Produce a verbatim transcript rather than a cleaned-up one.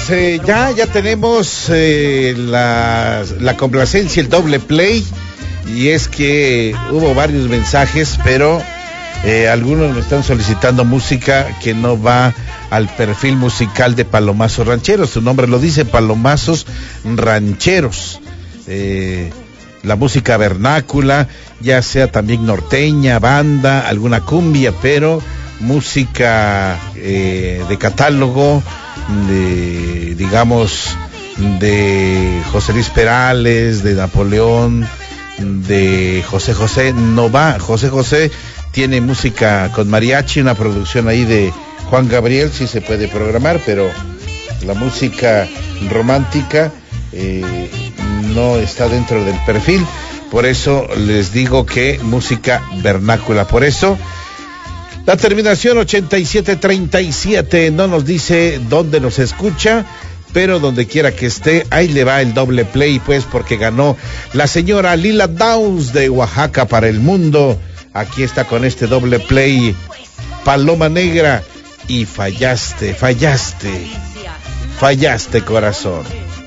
pues eh, ya, ya tenemos eh, la, la complacencia, el doble play, y es que hubo varios mensajes, pero eh, algunos me están solicitando música que no va al perfil musical de Palomazos Rancheros. Su nombre lo dice, Palomazos Rancheros. Eh, la música vernácula, ya sea también norteña, banda, alguna cumbia, pero música eh, de catálogo, de, digamos, de José Luis Perales, de Napoleón, de José José, no va. José José tiene música con mariachi, una producción ahí de Juan Gabriel, sí se puede programar, pero la música romántica eh, no está dentro del perfil. Por eso les digo que música vernácula. Por eso la terminación ochenta y siete treinta y siete no nos dice dónde nos escucha, pero donde quiera que esté, ahí le va el doble play, pues, porque ganó la señora Lila Downs de Oaxaca para el mundo. Aquí está con este doble play, Paloma Negra, y fallaste, fallaste, fallaste, corazón.